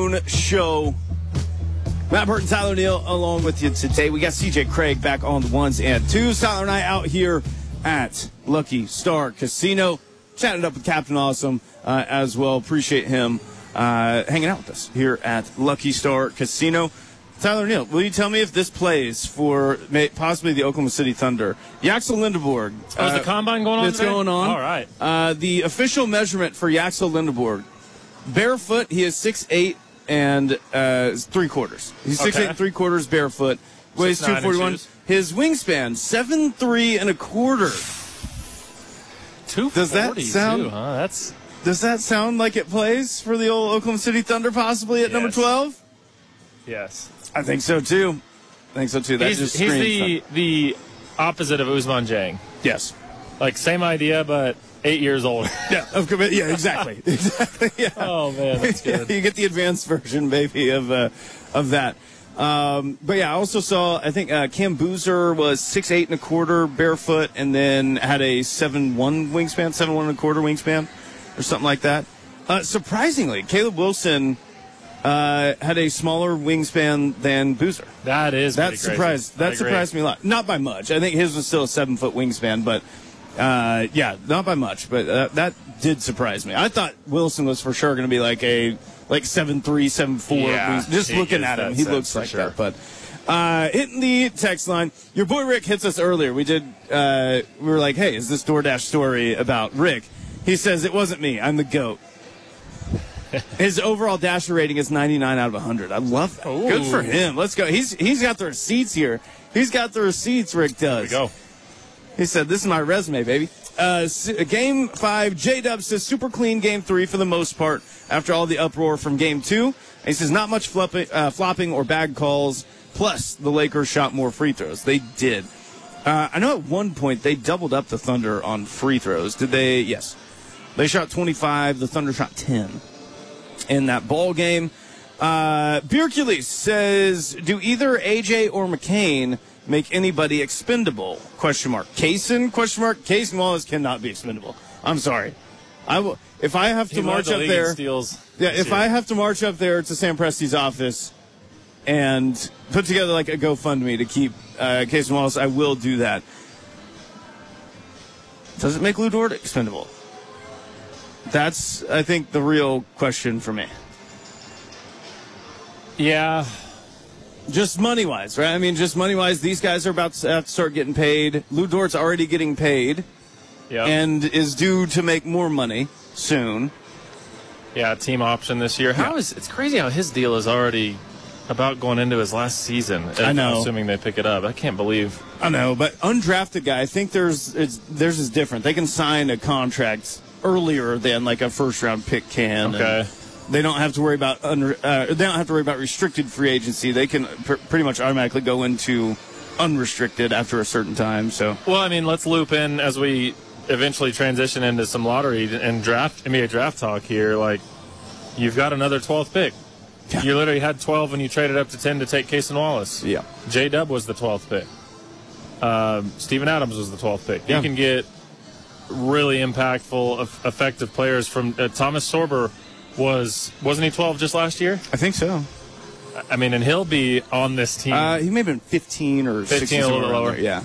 afternoon show. Matt Burton, Tyler Neal, along with you today. We got CJ Craig back on the ones and twos. Tyler and I out here at Lucky Star Casino, chatting up with Captain Awesome as well. Appreciate him hanging out with us here at Lucky Star Casino. Tyler Neal, will you tell me if this plays for possibly the Oklahoma City Thunder? Yaxel Lindeborg. Is the combine going on It's today? going on. All right. The official measurement for Yaxel Lindeborg, barefoot, he is 6'8" and 3/4. He's 6'8" and 3/4 barefoot. Weighs 241. His wingspan 7'3" and 1/4. 240. Does that sound? Too, huh? Does that sound like it plays for the old Oklahoma City Thunder possibly at number 12? Yes. I think so too. That He's the opposite of Ousmane Dieng. Yes. Like same idea, but 8 years older. Yeah, exactly. Exactly. Yeah. Oh man, that's good. You get the advanced version, baby, of that. But yeah, I also saw, I think Cam Boozer was 6'8" and 1/4 barefoot, and then had a 7'1" wingspan, 7'1" and 1/4 wingspan, or something like that. Surprisingly, Caleb Wilson had a smaller wingspan than Boozer. That surprised me a lot. Not by much. I think his was still a 7-foot wingspan, but not by much. But that did surprise me. I thought Wilson was for sure going to be like 7'3", 7'4". Yeah, just looking at him, he looks like sure. that. But hitting the text line, your boy Rick hits us earlier. We were like, hey, is this DoorDash story about Rick? He says it wasn't me. I'm the GOAT. His overall Dasher rating is 99 out of 100. I love that. Ooh. Good for him. Let's go. He's got the receipts here. He's got the receipts, Rick does. Here we go. He said, this is my resume, baby. Game 5, J-Dub says, super clean Game 3 for the most part after all the uproar from Game 2. And he says, not much flopping or bad calls, plus the Lakers shot more free throws. They did. I know at one point they doubled up the Thunder on free throws. Did they? Yes. They shot 25. The Thunder shot 10 in that ball game. Bierkules says, do either AJ or McCain make anybody expendable? ? Kaysen? ? Kaysen Wallace cannot be expendable. I'm sorry. If I have to march up there. If I have to march up there to Sam Presti's office and put together like a GoFundMe to keep Kaysen Wallace, I will do that. Does it make Lou Dort expendable? That's, I think, the real question for me. Yeah. Just money-wise, right? I mean, just money-wise, these guys are about to have to start getting paid. Lou Dort's already getting paid and is due to make more money soon. Yeah, team option this year. It's crazy how his deal is already about going into his last season. I know. Assuming they pick it up. I can't believe. I know, but undrafted guy, I think theirs is different. They can sign a contract earlier than like a first-round pick can. Okay. They don't have to worry about restricted free agency. They can pretty much automatically go into unrestricted after a certain time. So, well, I mean, let's loop in as we eventually transition into some lottery and NBA draft talk here. Like, you've got another 12th pick. Yeah. You literally had 12 and you traded up to 10 to take Kaysen Wallace. Yeah. J-Dub was the 12th pick. Steven Adams was the 12th pick. Yeah. You can get really impactful, effective players from Thomas Sorber. Wasn't he 12 just last year? I think so. I mean, and he'll be on this team. He may have been 15 or 16, a little lower. Yeah.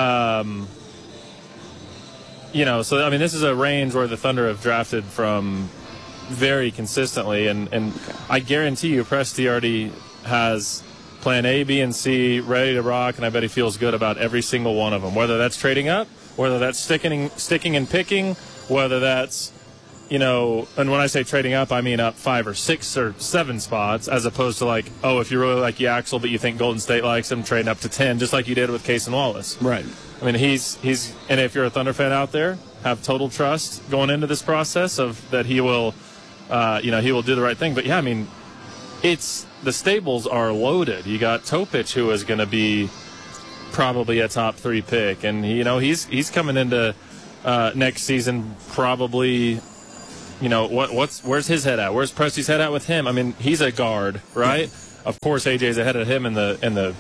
So I mean, this is a range where the Thunder have drafted from very consistently, and I guarantee you, Presti already has plan A, B, and C ready to rock, and I bet he feels good about every single one of them. Whether that's trading up, whether that's sticking and picking, whether that's and when I say trading up, I mean up 5 or 6 or 7 spots, as opposed to like, if you really like Yaxel, but you think Golden State likes him, trading up to 10, just like you did with Kaysen Wallace. Right. I mean, he's and if you're a Thunder fan out there, have total trust going into this process of that he will, he will do the right thing. But yeah, I mean, the stables are loaded. You got Topic, who is going to be probably a top 3 pick, and he's coming into next season probably. Where's his head at? Where's Presti's head at with him? I mean, he's a guard, right? Yeah. Of course, AJ's ahead of him in the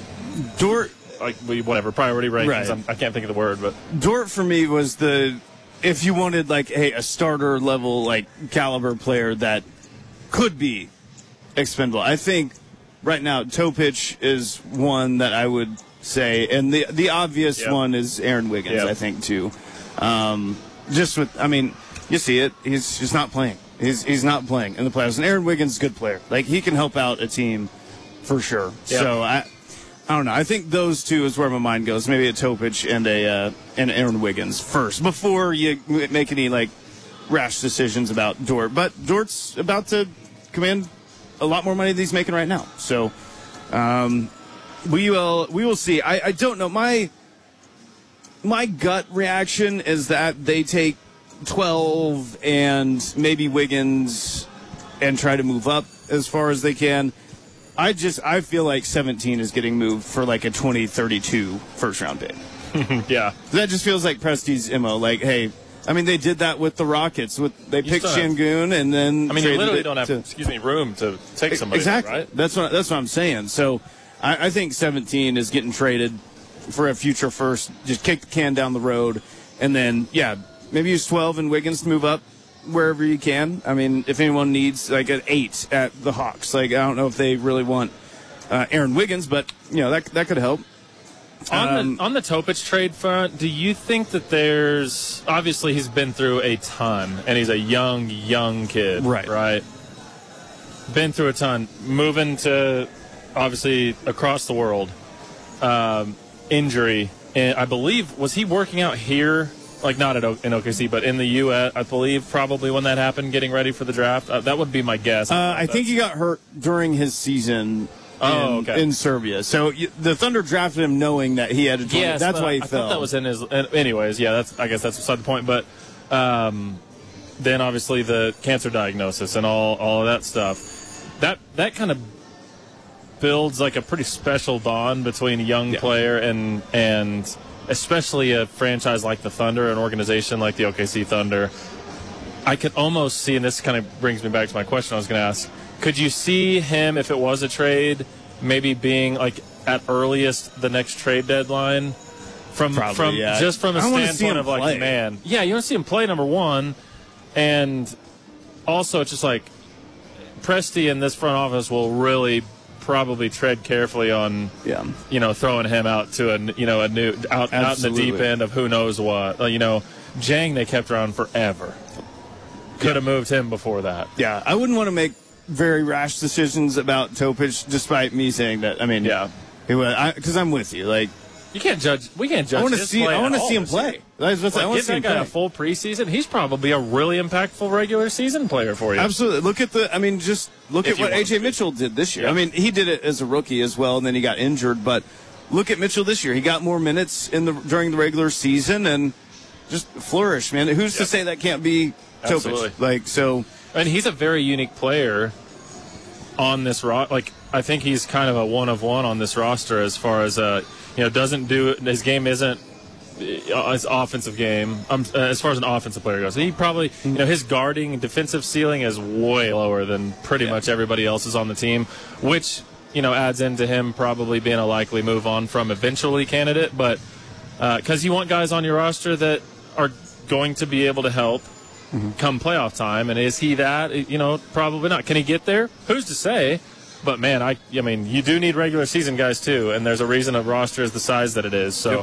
Dort, priority rankings. Right. I can't think of the word, but Dort for me was the if you wanted like a starter level like caliber player that could be expendable, I think right now Topic is one that I would say, and the obvious one is Aaron Wiggins. I think too. You see it. He's just not playing. He's not playing in the playoffs. And Aaron Wiggins is a good player. Like, he can help out a team for sure. Yep. So I don't know. I think those two is where my mind goes. Maybe a Topic and and Aaron Wiggins first before you make any like rash decisions about Dort. But Dort's about to command a lot more money than he's making right now. So we will see. I don't know. My gut reaction is that they take 12 and maybe Wiggins and try to move up as far as they can. I feel like 17 is getting moved for like a 2032 first round pick. Yeah. That just feels like Presti's MO. Like, hey, I mean, they did that with the Rockets. They picked Şengün and then you literally don't have room to take somebody. Exactly. Right? That's what I'm saying. So I think 17 is getting traded for a future first. Just kick the can down the road, and then maybe use 12 and Wiggins to move up wherever you can. I mean, if anyone needs like an 8 at the Hawks, like I don't know if they really want Aaron Wiggins, but that could help. On the Topic trade front, do you think that there's obviously he's been through a ton and he's a young kid, right? Been through a ton, moving to obviously across the world, injury, and I believe was he working out here? Like not in OKC, but in the U.S., I believe, probably when that happened, getting ready for the draft. That would be my guess. I think he got hurt during his season in Serbia. So the Thunder drafted him knowing that he had a joint. Yes, that's why he fell. I thought that was in his... Anyways, I guess that's beside the point. But then, obviously, the cancer diagnosis and all of that stuff. That kind of builds like a pretty special bond between a young player and especially a franchise like the Thunder, an organization like the OKC Thunder. I could almost see, and this kind of brings me back to my question I was going to ask, could you see him, if it was a trade, maybe being like at earliest the next trade deadline just from a standpoint of like, play. Man, you want to see him play, number one, and also it's just like Presti and this front office will really probably tread carefully on, throwing him out to a new out in the deep end of who knows what. Jang they kept around forever. Could have moved him before that. Yeah, I wouldn't want to make very rash decisions about Topic, despite me saying that. I mean, because I'm with you. Like, you can't judge. We can't judge. I want to see him play. I want to see him play. A full preseason. He's probably a really impactful regular season player for you. Absolutely. Look at just look at what AJ Mitchell did this year. Yeah. I mean, he did it as a rookie as well, and then he got injured. But look at Mitchell this year. He got more minutes during the regular season and just flourished, man. Who's to say that can't be Topic? And he's a very unique player on this roster. Like, I think he's kind of a one of one on this roster as far as doesn't do his game isn't his offensive game as far as an offensive player goes. He probably his guarding and defensive ceiling is way lower than pretty much everybody else's on the team, which adds into him probably being a likely move on from eventually candidate. But because you want guys on your roster that are going to be able to help come playoff time, and is he that? Probably not. Can he get there? Who's to say? But man, I mean, you do need regular season guys too, and there's a reason a roster is the size that it is. So,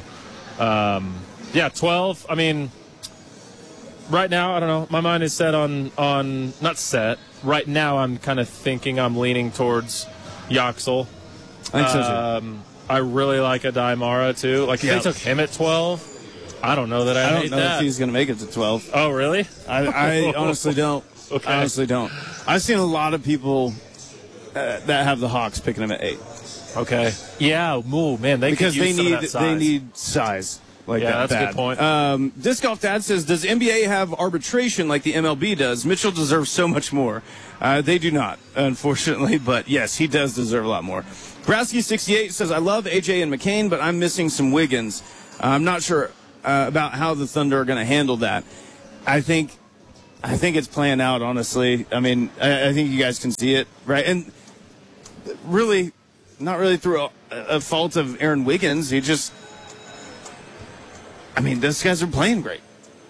12. I mean, right now, I don't know. My mind is set on not set. Right now, I'm kind of thinking I'm leaning towards Yaxel. I think so too. I really like Adai Mara too. Like if they took him at 12. I don't know that I don't know if he's going to make it to 12. Oh, really? I honestly don't. Okay. I honestly don't. I've seen a lot of people that have the Hawks picking him at 8. Okay. Yeah, man, because could use they need some of that size. they need size like that. Yeah, that's a good point. Disc Golf Dad says, does NBA have arbitration like the MLB does? Mitchell deserves so much more. They do not, unfortunately, but yes, he does deserve a lot more. Brasky68 says, I love AJ and McCain, but I'm missing some Wiggins. I'm not sure about how the Thunder are going to handle that. I think it's playing out, honestly. I mean, I think you guys can see it, right? And really, not really through a fault of Aaron Wiggins. Those guys are playing great.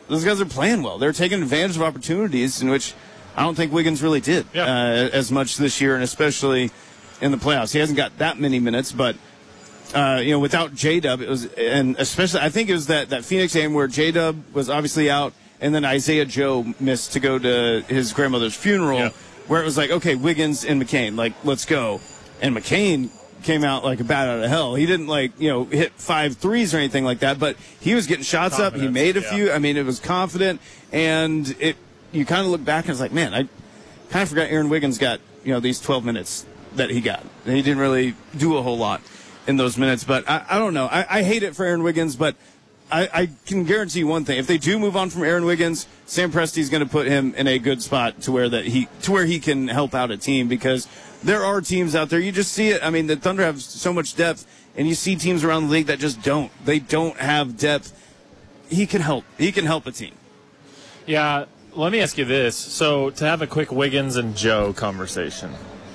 Those guys are playing well. They're taking advantage of opportunities in which I don't think Wiggins really did as much this year, and especially in the playoffs. He hasn't got that many minutes, but without J-Dub, it was, and especially I think it was that Phoenix game where J-Dub was obviously out, and then Isaiah Joe missed to go to his grandmother's funeral, where it was like, okay, Wiggins and McCain, like, let's go. And McCain came out like a bat out of hell. He didn't hit 5 threes or anything like that, but he was getting shots up. He made a few. I mean, it was confident, and you kind of look back and it's like, man, I kind of forgot Aaron Wiggins got these 12 minutes that he got. And he didn't really do a whole lot in those minutes, but I don't know. I hate it for Aaron Wiggins, but I can guarantee you one thing: if they do move on from Aaron Wiggins, Sam Presti's going to put him in a good spot to where he can help out a team, because there are teams out there. You just see it. I mean, the Thunder have so much depth, and you see teams around the league that just don't. They don't have depth. He can help. He can help a team. Yeah. Let me ask you this. So, to have a quick Wiggins and Joe conversation,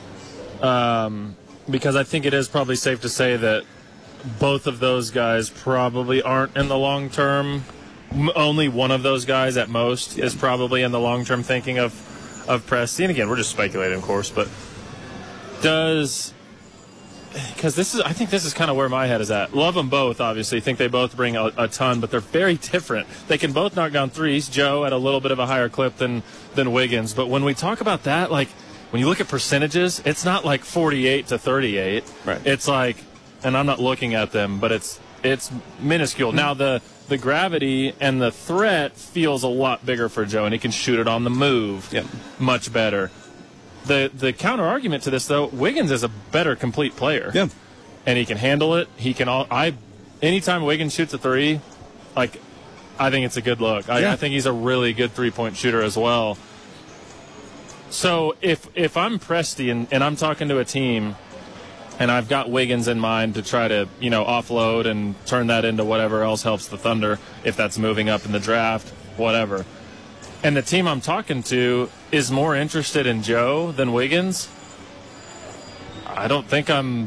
because I think it is probably safe to say that both of those guys probably aren't in the long term. Only one of those guys at most is probably in the long term thinking of Presti. And again, we're just speculating, of course, but because I think this is kind of where my head is at. Love them both, obviously. Think they both bring a ton, but they're very different. They can both knock down threes. Joe at a little bit of a higher clip than Wiggins. But when we talk about that, like when you look at percentages, it's not like 48 to 38. Right. It's like, and I'm not looking at them, but it's minuscule. Now the gravity and the threat feels a lot bigger for Joe, and he can shoot it on the move much better. The counter argument to this, though, Wiggins is a better complete player. Yeah. And he can handle it. He can anytime Wiggins shoots a three, like, I think it's a good look. I think he's a really good three-point shooter as well. So if I'm Presti and I'm talking to a team and I've got Wiggins in mind to try to, offload and turn that into whatever else helps the Thunder, if that's moving up in the draft, whatever. And the team I'm talking to is more interested in Joe than Wiggins. I don't think I'm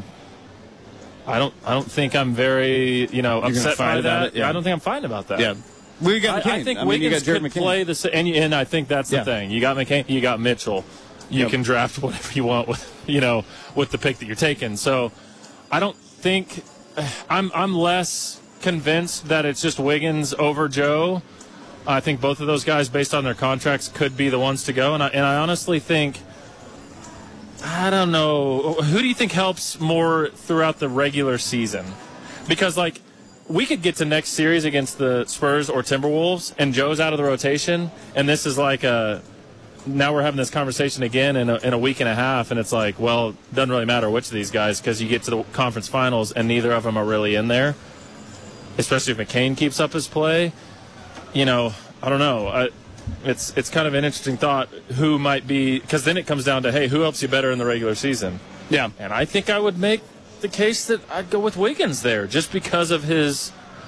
very, upset by that. I don't think I'm fine about that. Yeah. We got McCain. I think Wiggins could McCain. play the same, and I think that's the thing. You got McCain, you got Mitchell. You can draft whatever you want with the pick that you're taking. So I don't think I'm less convinced that it's just Wiggins over Joe. I think both of those guys, based on their contracts, could be the ones to go. And I honestly think, I don't know, who do you think helps more throughout the regular season? Because, like, we could get to next series against the Spurs or Timberwolves, and Joe's out of the rotation, and this is like now we're having this conversation again in a week and a half, and it's like, well, it doesn't really matter which of these guys, because you get to the conference finals, and neither of them are really in there, especially if McCain keeps up his play. I don't know. It's kind of an interesting thought who might be, because then it comes down to, hey, who helps you better in the regular season? Yeah. And I think I would make the case that I'd go with Wiggins there, just because of his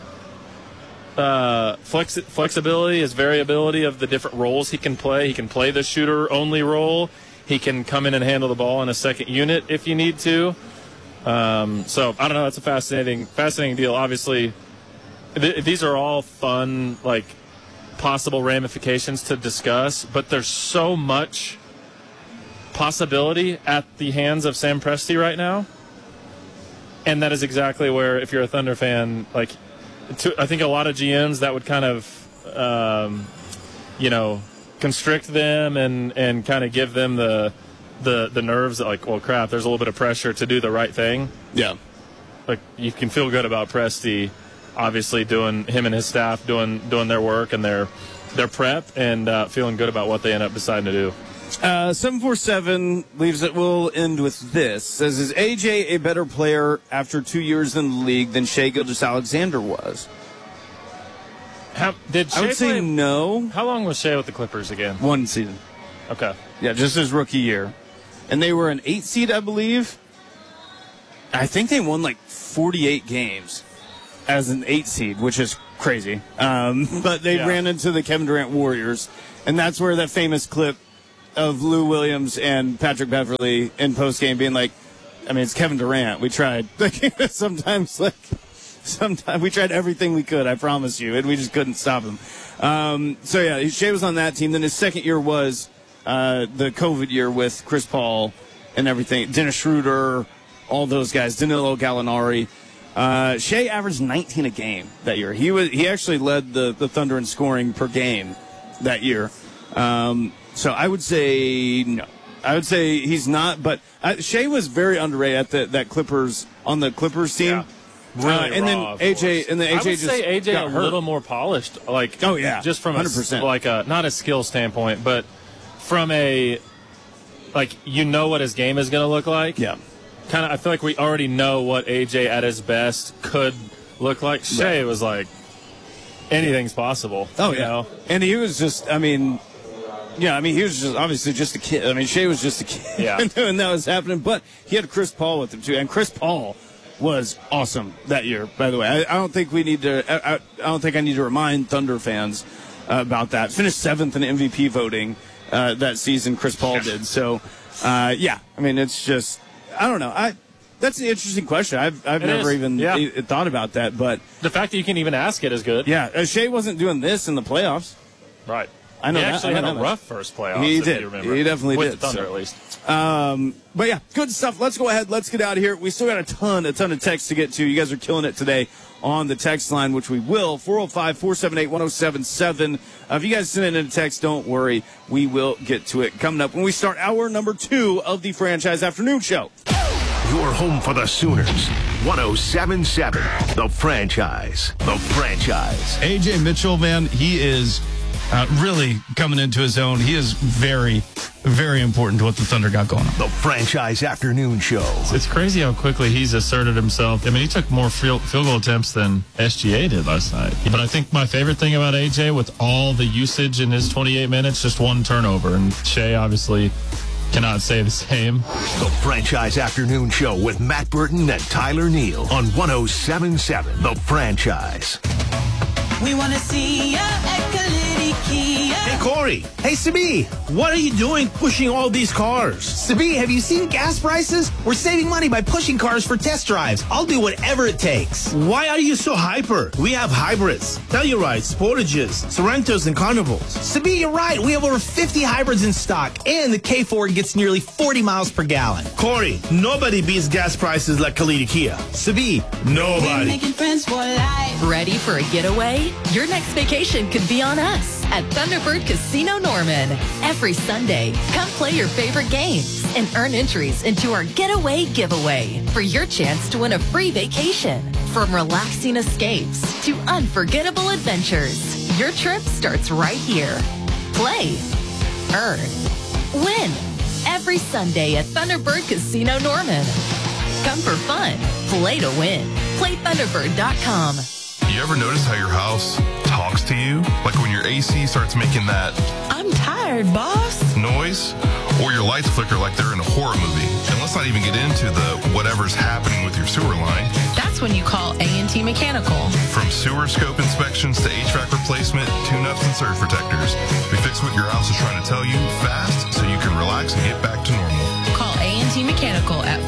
flexibility, his variability of the different roles he can play. He can play the shooter-only role. He can come in and handle the ball in a second unit if you need to. So, I don't know. It's a fascinating deal. Obviously, these are all fun, like, possible ramifications to discuss, but there's so much possibility at the hands of Sam Presti right now. And that is exactly where, if you're a Thunder fan, like, I think a lot of GMs, that would kind of, constrict them and kind of give them the nerves that, like, well, crap, there's a little bit of pressure to do the right thing. Yeah. Like, you can feel good about Presti, obviously him and his staff doing their work and their prep, and feeling good about what they end up deciding to do. 747 leaves it. We'll end with this. Says, is AJ a better player after 2 years in the league than Shai Gilgeous-Alexander was? I would say no. How long was Shai with the Clippers again? 1 season. Okay. Yeah, just his rookie year. And they were an 8 seed, I believe. I think they won like 48 games as an 8 seed, which is crazy. But they ran into the Kevin Durant Warriors, and that's where that famous clip of Lou Williams and Patrick Beverley in postgame being like, I mean, it's Kevin Durant. We tried. Sometimes, like, sometimes we tried everything we could, I promise you, and we just couldn't stop him. So yeah, Shea was on that team. Then his second year was the COVID year with Chris Paul and everything. Dennis Schroeder, all those guys, Danilo Gallinari. Shea averaged 19 a game that year. He actually led the Thunder in scoring per game that year. So I would say no. I would say he's not, but Shea was very underrated at that Clippers on the Clippers team. Yeah. Really and then raw, AJ, and then AJ I would say AJ got a hurt. little more polished. Like, oh yeah, just from 100%. Not a skill standpoint, but from a what his game is going to look like. Yeah, kind of. I feel like we already know what AJ at his best could look like. Shea was like anything's possible. Oh you yeah, know? And he was just. He was just obviously just a kid. I mean, Shea was just a kid, yeah. and that was happening. But he had Chris Paul with him too, and Chris Paul was awesome that year. By the way, I don't think we need to. I don't think I need to remind Thunder fans about that. Finished 7th in MVP voting that season. Chris Paul did. So, yeah. I mean, it's just I don't know. That's an interesting question. I've never even thought about that. But the fact that you can even ask it is good. Yeah, Shea wasn't doing this in the playoffs. Right. I know he that. actually had a rough first playoffs. He did. You remember. He definitely with did. The Thunder, at least. But yeah, good stuff. Let's go ahead. Let's get out of here. We still got a ton of texts to get to. You guys are killing it today on the text line, which we will. 405-478-1077. If you guys send in a text, don't worry. We will get to it coming up when we start hour number 2 of the Franchise Afternoon Show. Your home for the Sooners. 1077. The Franchise. The Franchise. AJ Mitchell, man, he is really coming into his own. He is very, very important to what the Thunder got going on. The Franchise Afternoon Show. It's crazy how quickly he's asserted himself. I mean, he took more field goal attempts than SGA did last night. But I think my favorite thing about AJ, with all the usage in his 28 minutes, just one turnover. And Shea obviously cannot say the same. The Franchise Afternoon Show with Matt Burton and Tyler Neal on 1077 The Franchise. We want to see ya at Kalidi Kia. Hey, Corey. Hey, Sabi. What are you doing pushing all these cars? Sabi, have you seen gas prices? We're saving money by pushing cars for test drives. I'll do whatever it takes. Why are you so hyper? We have hybrids, Tellurides, Sportages, Sorrentos, and Carnivals. Sabi, you're right. We have over 50 hybrids in stock, and the K4 gets nearly 40 miles per gallon. Corey, nobody beats gas prices like Kalidi Kia. Sabi, nobody. Making friends for life. Ready for a getaway? Your next vacation could be on us at Thunderbird Casino Norman. Every Sunday, come play your favorite games and earn entries into our Getaway Giveaway for your chance to win a free vacation. From relaxing escapes to unforgettable adventures, your trip starts right here. Play, earn, win. Every Sunday at Thunderbird Casino Norman. Come for fun. Play to win. PlayThunderbird.com. You ever notice how your house talks to you? Like when your AC starts making that I'm tired, boss. noise? Or your lights flicker like they're in a horror movie? And let's not even get into the whatever's happening with your sewer line. That's when you call A&T Mechanical. From sewer scope inspections to HVAC replacement, tune-ups, and surge protectors, we fix what your house is trying to tell you fast so you can relax and get back to normal. Call A&T Mechanical at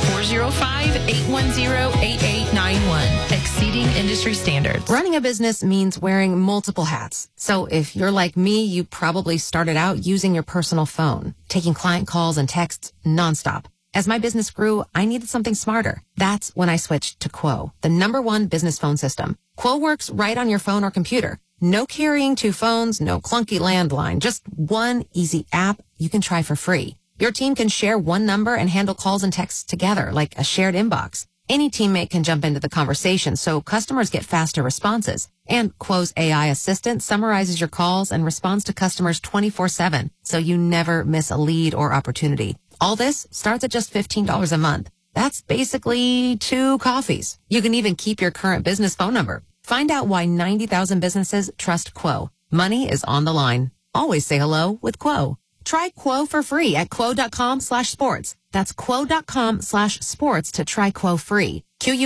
405-810-8891. Exceeding industry standards. Running a business means wearing multiple hats. So if you're like me, you probably started out using your personal phone, taking client calls and texts nonstop. As my business grew, I needed something smarter. That's when I switched to Quo, the #1 business phone system. Quo works right on your phone or computer. No carrying 2 phones, no clunky landline, just one easy app you can try for free. Your team can share one number and handle calls and texts together like a shared inbox. Any teammate can jump into the conversation, so customers get faster responses. And Quo's AI assistant summarizes your calls and responds to customers 24/7, so you never miss a lead or opportunity. All this starts at just $15 a month. That's basically 2 coffees. You can even keep your current business phone number. Find out why 90,000 businesses trust Quo. Money is on the line. Always say hello with Quo. Try Quo for free at quo.com/sports. That's quo.com/sports to try Quo free.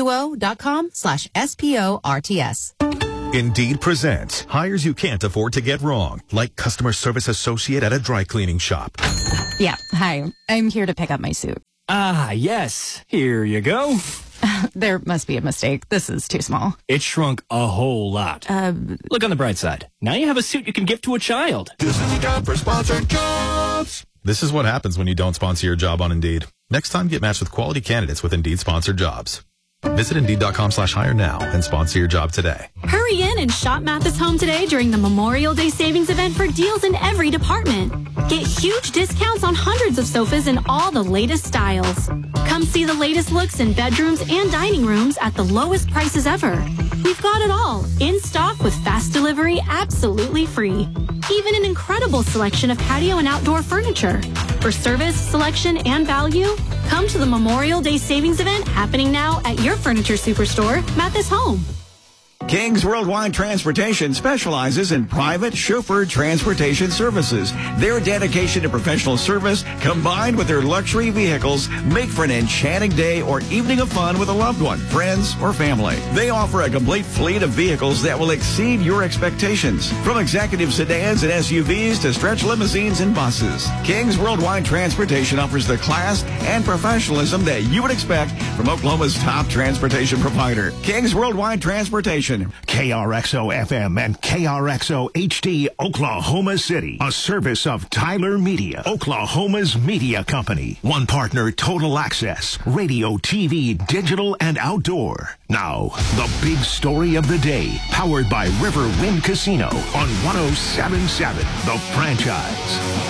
QUO.com/SPORTS. Indeed presents hires you can't afford to get wrong, like customer service associate at a dry cleaning shop. Yeah, hi. I'm here to pick up my suit. Ah, yes. Here you go. There must be a mistake. This is too small. It shrunk a whole lot. Look on the bright side. Now you have a suit you can gift to a child. This is the time for sponsored jobs. This is what happens when you don't sponsor your job on Indeed. Next time, get matched with quality candidates with Indeed sponsored jobs. Visit Indeed.com/hire now and sponsor your job today. Hurry in and shop Mathis Home today during the Memorial Day Savings Event for deals in every department. Get huge discounts on hundreds of sofas in all the latest styles. Come see the latest looks in bedrooms and dining rooms at the lowest prices ever. We've got it all in stock with fast delivery absolutely free. Even an incredible selection of patio and outdoor furniture. For service, selection, and value, come to the Memorial Day Savings Event happening now at your furniture superstore, Mathis Home. King's Worldwide Transportation specializes in private chauffeured transportation services. Their dedication to professional service combined with their luxury vehicles make for an enchanting day or evening of fun with a loved one, friends, or family. They offer a complete fleet of vehicles that will exceed your expectations. From executive sedans and SUVs to stretch limousines and buses, King's Worldwide Transportation offers the class and professionalism that you would expect from Oklahoma's top transportation provider. King's Worldwide Transportation. KRXO FM and KRXO HD Oklahoma City. A service of Tyler Media, Oklahoma's media company. One partner, Total Access, radio, TV, digital, and outdoor. Now, the big story of the day, powered by Riverwind Casino on 107.7 The Franchise.